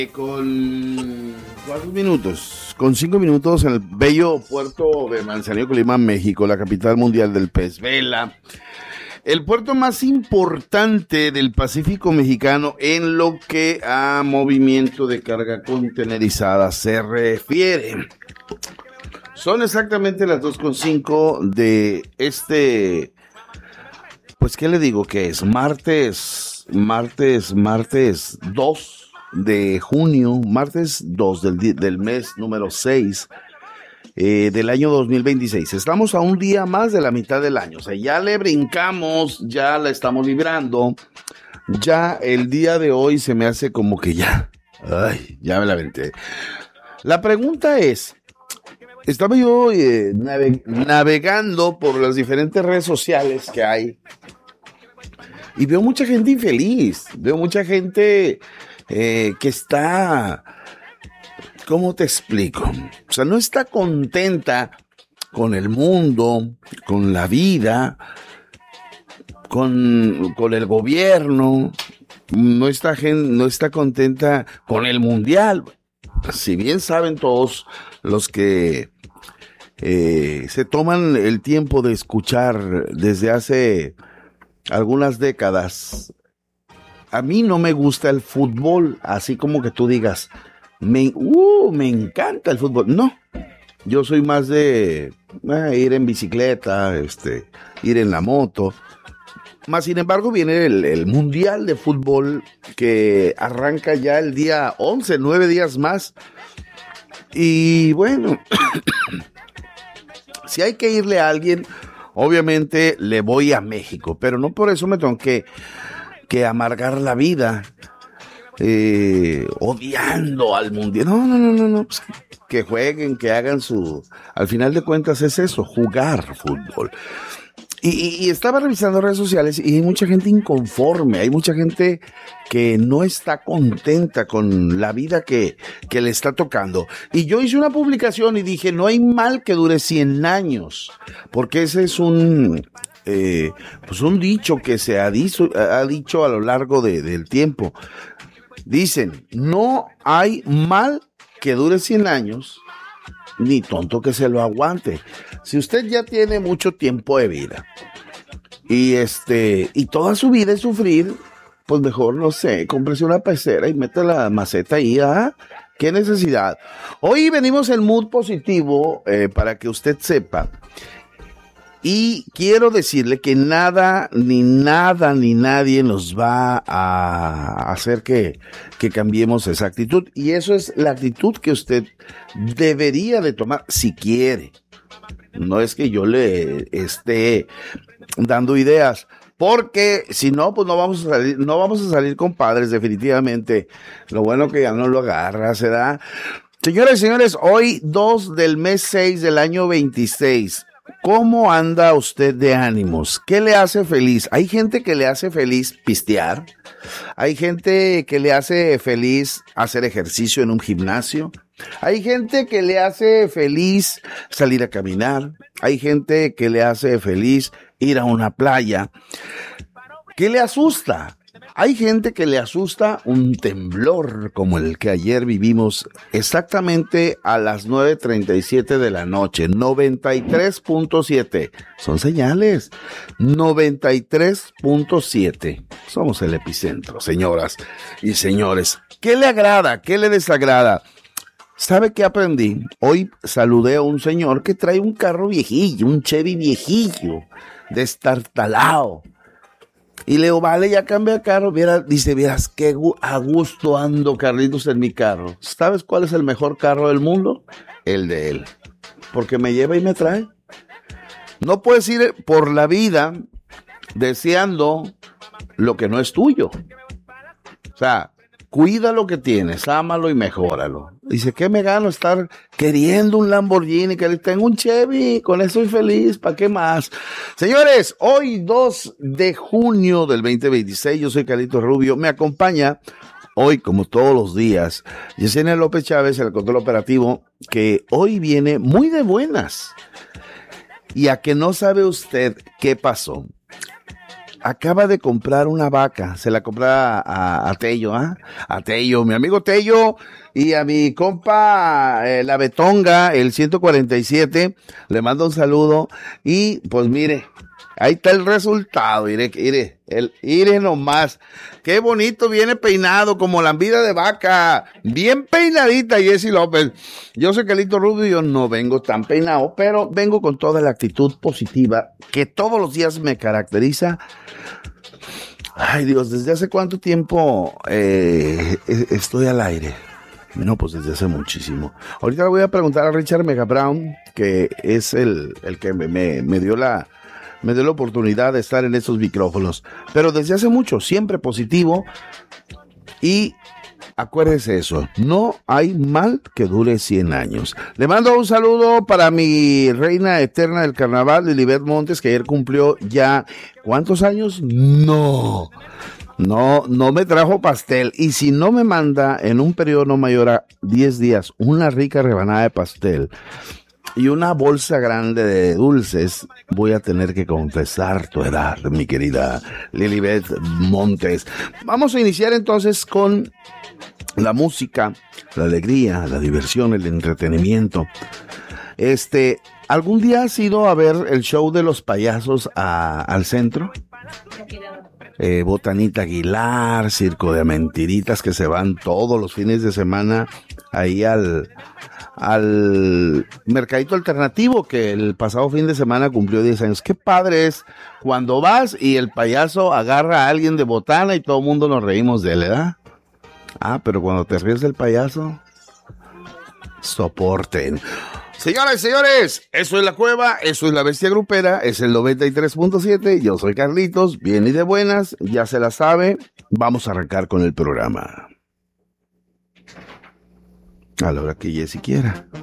Con 4 minutos, con 5 minutos en el bello puerto de Manzanillo, Colima, México, la capital mundial del pez vela, el puerto más importante del Pacífico mexicano en lo que a movimiento de carga contenerizada se refiere. Son exactamente las 2:05 de pues qué le digo que es, martes 2 de junio, martes 2 del mes número 6 del año 2026. Estamos a un día más de la mitad del año, o sea, ya le brincamos, ya la estamos librando, ya el día de hoy se me hace como que ya me la aventé. La pregunta es, estaba yo navegando por las diferentes redes sociales que hay y veo mucha gente infeliz, veo mucha gente que está, ¿cómo te explico? O sea, no está contenta con el mundo, con la vida, con el gobierno, no está contenta con el mundial. Si bien saben todos los que se toman el tiempo de escuchar desde hace algunas décadas, a mí no me gusta el fútbol, así como que tú digas, me encanta el fútbol. No, yo soy más de ir en bicicleta, ir en la moto. Más sin embargo viene el Mundial de Fútbol que arranca ya el día 11, 9 días más. Y bueno, si hay que irle a alguien, obviamente le voy a México, pero no por eso me tengo que amargar la vida odiando al mundial. No, pues que jueguen, que hagan al final de cuentas es eso, jugar fútbol. Y estaba revisando redes sociales y hay mucha gente inconforme, hay mucha gente que no está contenta con la vida que le está tocando. Y yo hice una publicación y dije, no hay mal que dure 100 años, porque ese es un dicho que se ha dicho a lo largo del tiempo. Dicen, no hay mal que dure 100 años, ni tonto que se lo aguante. Si usted ya tiene mucho tiempo de vida y toda su vida es sufrir, pues mejor, no sé, cómprese una pecera y mete la maceta ahí, ¿qué necesidad? Hoy venimos en mood positivo para que usted sepa. Y quiero decirle que nada, ni nadie nos va a hacer que cambiemos esa actitud. Y eso es la actitud que usted debería de tomar si quiere. No es que yo le esté dando ideas, porque si no, pues no vamos a salir compadres, definitivamente. Lo bueno que ya no lo agarra, se da. Señoras y señores, hoy 2 del mes 6 del año 26. ¿Cómo anda usted de ánimos? ¿Qué le hace feliz? Hay gente que le hace feliz pistear. Hay gente que le hace feliz hacer ejercicio en un gimnasio. Hay gente que le hace feliz salir a caminar. Hay gente que le hace feliz ir a una playa. ¿Qué le asusta? Hay gente que le asusta un temblor como el que ayer vivimos exactamente a las 9:37 de la noche, 93.7. Son señales, 93.7. Somos el epicentro, señoras y señores. ¿Qué le agrada? ¿Qué le desagrada? ¿Sabe qué aprendí? Hoy saludé a un señor que trae un carro viejillo, un Chevy viejillo, destartalado. Y le digo, vale, ya cambia de carro. Vieras qué a gusto ando, Carlitos, en mi carro. ¿Sabes cuál es el mejor carro del mundo? El de él. Porque me lleva y me trae. No puedes ir por la vida deseando lo que no es tuyo. O sea, cuida lo que tienes, ámalo y mejóralo. Dice, ¿qué me gano estar queriendo un Lamborghini? Que tengo un Chevy, con eso soy feliz, ¿para qué más? Señores, hoy 2 de junio del 2026, yo soy Carlitos Rubio, me acompaña hoy, como todos los días, Yesenia López Chávez, el control operativo, que hoy viene muy de buenas. Y a que no sabe usted qué pasó. acaba de comprar una vaca, se la compra a Tello, a Tello, mi amigo Tello, y a mi compa, la Betonga, el 147, le mando un saludo, y pues mire, ahí está el resultado, mire nomás. Qué bonito viene peinado, como lambida de vaca. Bien peinadita, Jessy López. Yo sé que Lito Rubio yo no vengo tan peinado, pero vengo con toda la actitud positiva que todos los días me caracteriza. Ay, Dios, ¿desde hace cuánto tiempo estoy al aire? No, pues desde hace muchísimo. Ahorita le voy a preguntar a Richard Mega Brown, que es el que me dio la oportunidad de estar en estos micrófonos. Pero desde hace mucho, siempre positivo. Y acuérdese eso, no hay mal que dure 100 años. Le mando un saludo para mi reina eterna del carnaval, Lilibet Montes, que ayer cumplió ya, ¿cuántos años? No me trajo pastel. Y si no me manda en un periodo no mayor a 10 días una rica rebanada de pastel y una bolsa grande de dulces, voy a tener que confesar tu edad, mi querida Lilibet Montes. Vamos a iniciar entonces con la música, la alegría, la diversión, el entretenimiento. ¿Algún día has ido a ver el show de los payasos al centro? Botanita Aguilar, Circo de Mentiritas, que se van todos los fines de semana ahí al Mercadito Alternativo, que el pasado fin de semana cumplió 10 años. Qué padre es cuando vas y el payaso agarra a alguien de botana y todo el mundo nos reímos de él, ¿verdad? Pero cuando te ríes del payaso, soporten. Señores, eso es La Cueva, eso es La Bestia Grupera, es el 93.7, yo soy Carlitos, bien y de buenas, ya se la sabe, vamos a arrancar con el programa. A la hora que Jessy quiera.